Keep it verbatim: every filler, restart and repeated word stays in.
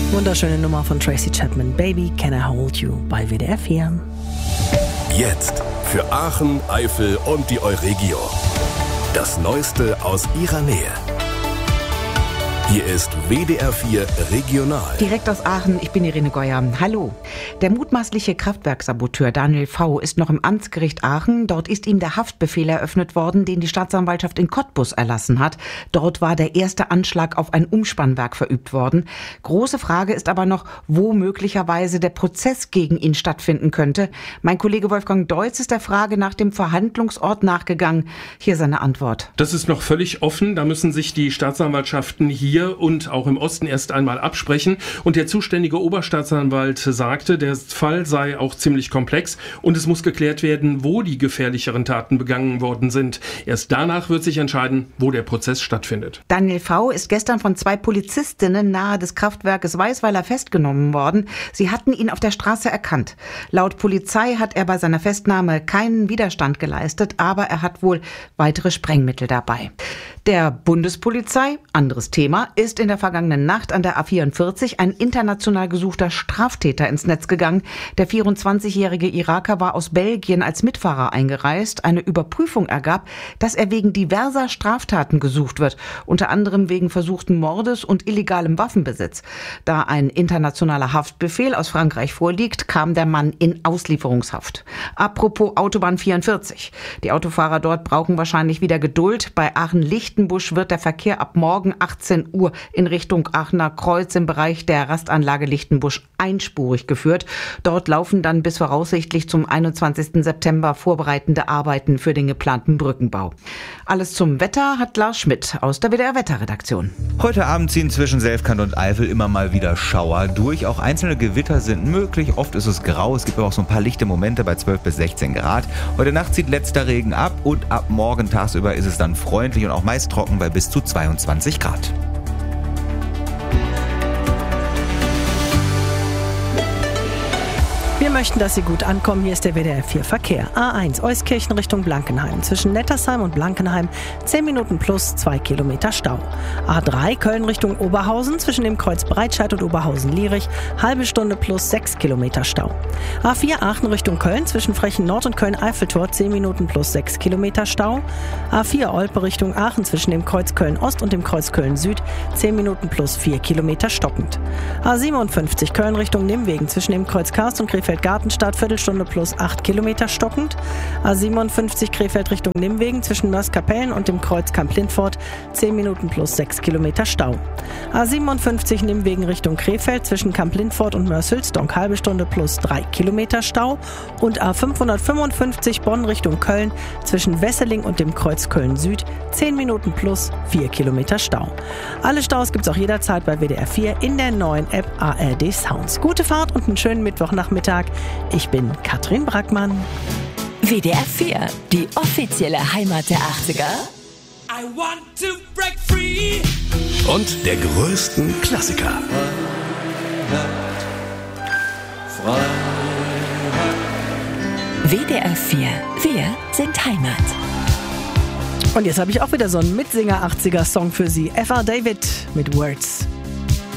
Wunderschöne Nummer von Tracy Chapman. Baby, Can I Hold You bei W D R vier. Jetzt für Aachen, Eifel und die Euregio. Das Neueste aus ihrer Nähe. Hier ist W D R vier Regional. Direkt aus Aachen, ich bin Irene Geuer. Hallo. Der mutmaßliche Kraftwerksaboteur Daniel V. ist noch im Amtsgericht Aachen. Dort ist ihm der Haftbefehl eröffnet worden, den die Staatsanwaltschaft in Cottbus erlassen hat. Dort war der erste Anschlag auf ein Umspannwerk verübt worden. Große Frage ist aber noch, wo möglicherweise der Prozess gegen ihn stattfinden könnte. Mein Kollege Wolfgang Deutz ist der Frage nach dem Verhandlungsort nachgegangen. Hier seine Antwort. Das ist noch völlig offen. Da müssen sich die Staatsanwaltschaften hier und auch im Osten erst einmal absprechen. Und der zuständige Oberstaatsanwalt sagte, der Fall sei auch ziemlich komplex und es muss geklärt werden, wo die gefährlicheren Taten begangen worden sind. Erst danach wird sich entscheiden, wo der Prozess stattfindet. Daniel V. ist gestern von zwei Polizistinnen nahe des Kraftwerkes Weisweiler festgenommen worden. Sie hatten ihn auf der Straße erkannt. Laut Polizei hat er bei seiner Festnahme keinen Widerstand geleistet, aber er hat wohl weitere Sprengmittel dabei. Der Bundespolizei, anderes Thema, ist in der vergangenen Nacht an der A vierundvierzig ein international gesuchter Straftäter ins Netz gegangen. Der vierundzwanzigjährige Iraker war aus Belgien als Mitfahrer eingereist. Eine Überprüfung ergab, dass er wegen diverser Straftaten gesucht wird, unter anderem wegen versuchten Mordes und illegalem Waffenbesitz. Da ein internationaler Haftbefehl aus Frankreich vorliegt, kam der Mann in Auslieferungshaft. Apropos Autobahn vierundvierzig. Die Autofahrer dort brauchen wahrscheinlich wieder Geduld. Bei Aachen-Lichtenbusch wird der Verkehr ab morgen achtzehn Uhr in Richtung Aachener Kreuz im Bereich der Rastanlage Lichtenbusch einspurig geführt. Dort laufen dann bis voraussichtlich zum einundzwanzigsten September vorbereitende Arbeiten für den geplanten Brückenbau. Alles zum Wetter hat Lars Schmidt aus der W D R-Wetterredaktion. Heute Abend ziehen zwischen Selfkant und Eifel immer mal wieder Schauer durch. Auch einzelne Gewitter sind möglich. Oft ist es grau. Es gibt aber auch so ein paar lichte Momente bei zwölf bis sechzehn Grad. Heute Nacht zieht letzter Regen ab und ab morgen tagsüber ist es dann freundlich und auch meist trocken bei bis zu zweiundzwanzig Grad. Wir möchten, dass Sie gut ankommen. Hier ist der W D R vier Verkehr. A eins Euskirchen Richtung Blankenheim. Zwischen Nettersheim und Blankenheim zehn Minuten plus zwei Kilometer Stau. A drei Köln Richtung Oberhausen. Zwischen dem Kreuz Breitscheid und Oberhausen-Lierich halbe Stunde plus sechs Kilometer Stau. A vier Aachen Richtung Köln. Zwischen Frechen Nord und Köln-Eiffeltor zehn Minuten plus sechs Kilometer Stau. A vier Olpe Richtung Aachen. Zwischen dem Kreuz Köln-Ost und dem Kreuz Köln-Süd zehn Minuten plus vier Kilometer stockend. A siebenundfünfzig Köln Richtung Nimwegen. Zwischen dem Kreuz Karst und Krefeld Gartenstadt, Viertelstunde plus acht Kilometer stockend. A siebenundfünfzig Krefeld Richtung Nimwegen zwischen Mörs-Kapellen und dem Kreuz Kamp-Lindfort zehn Minuten plus sechs Kilometer Stau. A siebenundfünfzig Nimwegen Richtung Krefeld zwischen Kamp-Lindfort und Mörs-Hülsdonk halbe Stunde plus drei Kilometer Stau. Und A fünfhundertfünfundfünfzig Bonn Richtung Köln zwischen Wesseling und dem Kreuz Köln-Süd zehn Minuten plus vier Kilometer Stau. Alle Staus gibt's auch jederzeit bei W D R vier in der neuen App A R D Sounds. Gute Fahrt und einen schönen Mittwochnachmittag. Ich bin Katrin Brackmann. W D R vier, die offizielle Heimat der achtziger. I want to break free. Und der größten Klassiker. Freiheit. W D R vier, wir sind Heimat. Und jetzt habe ich auch wieder so einen Mitsinger-achtziger-Song für Sie. F R David mit Words.